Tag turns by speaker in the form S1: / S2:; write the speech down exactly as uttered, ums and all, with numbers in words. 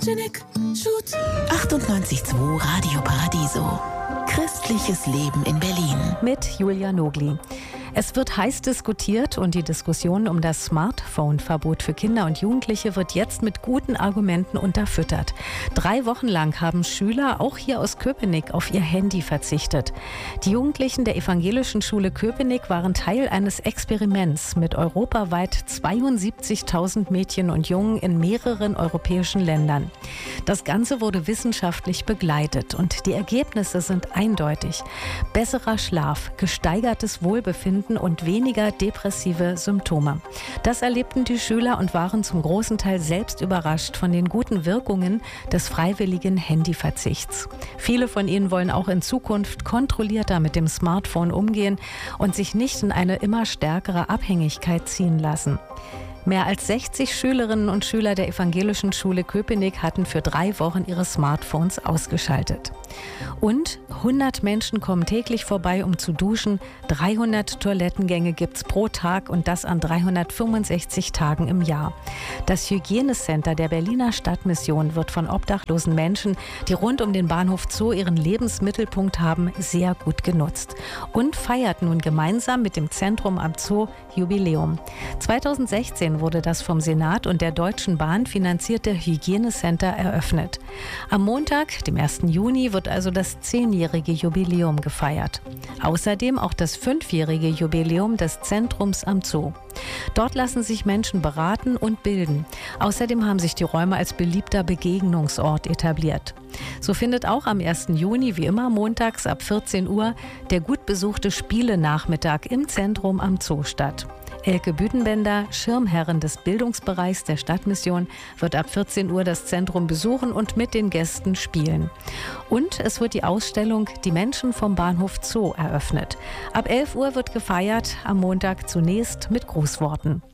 S1: Photogenic Shoot. achtundneunzig Komma zwei Radio Paradiso. Christliches Leben in Berlin.
S2: Mit Julia Nogli. Es wird heiß diskutiert und die Diskussion um das Smartphone-Verbot für Kinder und Jugendliche wird jetzt mit guten Argumenten unterfüttert. Drei Wochen lang haben Schüler, auch hier aus Köpenick, auf ihr Handy verzichtet. Die Jugendlichen der Evangelischen Schule Köpenick waren Teil eines Experiments mit europaweit zweiundsiebzigtausend Mädchen und Jungen in mehreren europäischen Ländern. Das Ganze wurde wissenschaftlich begleitet und die Ergebnisse sind eindeutig. Besserer Schlaf, gesteigertes Wohlbefinden und weniger depressive Symptome. Das erlebten die Schüler und waren zum großen Teil selbst überrascht von den guten Wirkungen des freiwilligen Handyverzichts. Viele von ihnen wollen auch in Zukunft kontrollierter mit dem Smartphone umgehen und sich nicht in eine immer stärkere Abhängigkeit ziehen lassen. Mehr als sechzig Schülerinnen und Schüler der Evangelischen Schule Köpenick hatten für drei Wochen ihre Smartphones ausgeschaltet. Und hundert Menschen kommen täglich vorbei, um zu duschen. dreihundert Toilettengänge gibt's pro Tag und das an dreihundertfünfundsechzig Tagen im Jahr. Das Hygienecenter der Berliner Stadtmission wird von obdachlosen Menschen, die rund um den Bahnhof Zoo ihren Lebensmittelpunkt haben, sehr gut genutzt. Und feiert nun gemeinsam mit dem Zentrum am Zoo Jubiläum. zweitausendsechzehn wurde das vom Senat und der Deutschen Bahn finanzierte Hygienecenter eröffnet. Am Montag, dem ersten Juni, wird also das zehnjährige Jubiläum gefeiert. Außerdem auch das fünfjährige Jubiläum des Zentrums am Zoo. Dort lassen sich Menschen beraten und bilden. Außerdem haben sich die Räume als beliebter Begegnungsort etabliert. So findet auch am ersten Juni, wie immer montags ab vierzehn Uhr, der gut besuchte Spielenachmittag im Zentrum am Zoo statt. Elke Büdenbender, Schirmherrin des Bildungsbereichs der Stadtmission, wird ab vierzehn Uhr das Zentrum besuchen und mit den Gästen spielen. Und es wird die Ausstellung Die Menschen vom Bahnhof Zoo eröffnet. Ab elf Uhr wird gefeiert, am Montag zunächst mit Grußworten.